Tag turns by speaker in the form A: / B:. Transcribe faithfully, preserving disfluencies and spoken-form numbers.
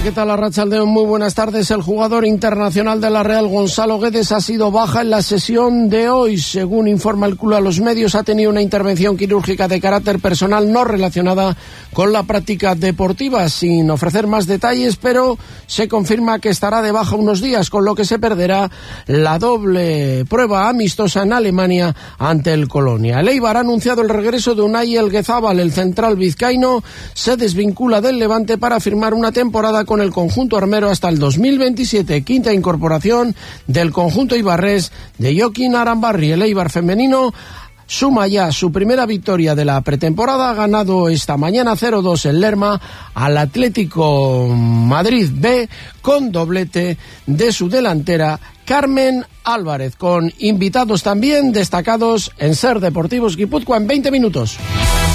A: ¿qué tal? Arratsaldeon, muy buenas tardes. El jugador internacional de la Real, Gonzalo Guedes, ha sido baja en la sesión de hoy. Según informa el club a los medios, ha tenido una intervención quirúrgica de carácter personal no relacionada con la práctica deportiva, sin ofrecer más detalles, pero se confirma que estará de baja unos días, con lo que se perderá la doble prueba amistosa en Alemania ante el Colonia. El Eibar ha anunciado el regreso de Unai Elguezábal. El central vizcaíno se desvincula del Levante para firmar una temporada con el conjunto armero hasta el dos mil veintisiete, quinta incorporación del conjunto ibarrés de Jokin Arambarri. El Eibar femenino suma ya su primera victoria de la pretemporada, ha ganado esta mañana cero dos en Lerma al Atlético Madrid B con doblete de su delantera Carmen Álvarez, con invitados también destacados en Ser Deportivos Guipúzcoa en veinte minutos.